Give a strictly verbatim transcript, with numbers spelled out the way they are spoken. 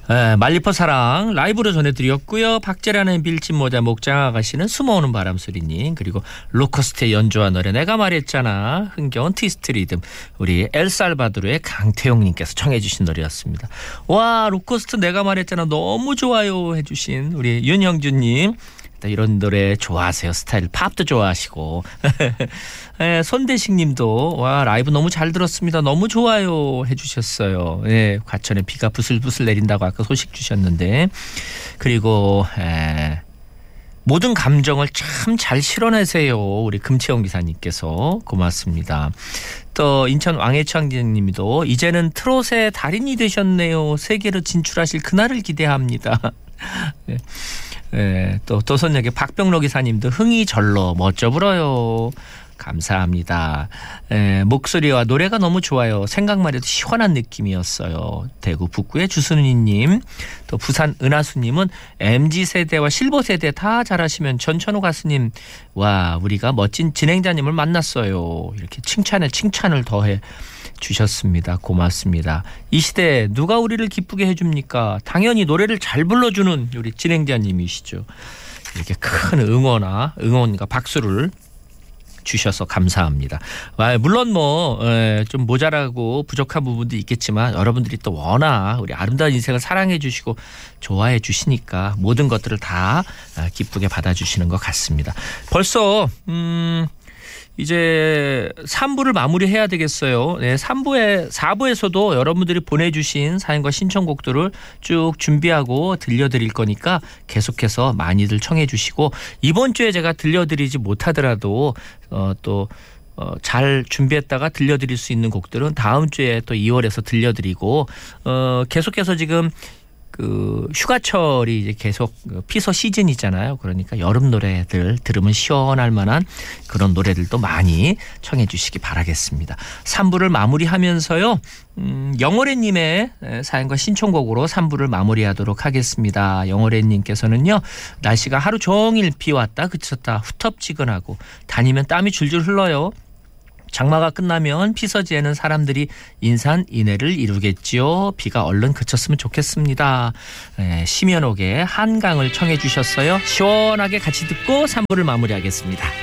에, 말리퍼 사랑 라이브로 전해드렸고요. 박재란의 빌진 모자 목장 아가씨는 숨어오는 바람소리님, 그리고 로커스트의 연주한 노래 내가 말했잖아, 흥겨운 트위스트 리듬 우리 엘살바도르의 강태용님께서 청해 주신 노래였습니다. 와, 로커스트 내가 말했잖아 너무 좋아요 해주신 우리 윤영준님, 이런 노래 좋아하세요. 스타일 팝도 좋아하시고 예, 손대식 님도 와 라이브 너무 잘 들었습니다. 너무 좋아요 해주셨어요. 예, 과천에 비가 부슬부슬 내린다고 아까 소식 주셨는데, 그리고 예, 모든 감정을 참 잘 실어내세요. 우리 금채영 기사님께서 고맙습니다. 또 인천 왕해창 님도 이제는 트롯의 달인이 되셨네요. 세계로 진출하실 그날을 기대합니다. 예. 예, 또 도선역의 박병록 기사님도 흥이 절로 멋져 불어요. 감사합니다. 예, 목소리와 노래가 너무 좋아요. 생각만 해도 시원한 느낌이었어요. 대구 북구의 주순이님, 또 부산 은하수님은 엠지세대와 실버세대 다 잘하시면 전천후 가수님, 와 우리가 멋진 진행자님을 만났어요. 이렇게 칭찬에 칭찬을 더해 주셨습니다. 고맙습니다. 이 시대에 누가 우리를 기쁘게 해줍니까? 당연히 노래를 잘 불러주는 우리 진행자님이시죠. 이렇게 큰 응원과 응원과 박수를 주셔서 감사합니다. 물론 뭐 좀 모자라고 부족한 부분도 있겠지만 여러분들이 또 워낙 우리 아름다운 인생을 사랑해 주시고 좋아해 주시니까 모든 것들을 다 기쁘게 받아주시는 것 같습니다. 벌써 음 이제 삼 부를 마무리해야 되겠어요. 네, 삼 부에 사 부에서도 여러분들이 보내주신 사연과 신청곡들을 쭉 준비하고 들려드릴 거니까 계속해서 많이들 청해 주시고, 이번 주에 제가 들려드리지 못하더라도 어, 또 어, 잘 준비했다가 들려드릴 수 있는 곡들은 다음 주에 또 이월에서 들려드리고, 어, 계속해서 지금 그 휴가철이 이제 계속 피서 시즌이잖아요. 그러니까 여름 노래들 들으면 시원할 만한 그런 노래들도 많이 청해 주시기 바라겠습니다. 삼 부를 마무리하면서요, 음, 영월애님의 사연과 신청곡으로 삼 부를 마무리하도록 하겠습니다. 영월애님께서는요, 날씨가 하루 종일 비 왔다 그쳤다 후텁지근하고 다니면 땀이 줄줄 흘러요. 장마가 끝나면 피서지에는 사람들이 인산인해를 이루겠지요. 비가 얼른 그쳤으면 좋겠습니다. 네, 심연옥의 한강을 청해 주셨어요. 시원하게 같이 듣고 삼 부를 마무리하겠습니다.